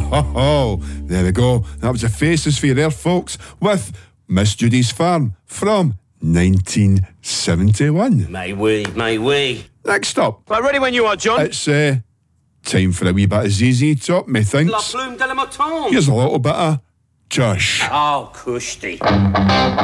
ho. There we go. That was the Faces for you there, folks, with Miss Judy's Farm from 1971. May we. Next up. Right, ready when you are, John. It's time for a wee bit of ZZ Top, methinks. La Plume de la Mouton. Here's a little bit of Tush. Oh, Kushti.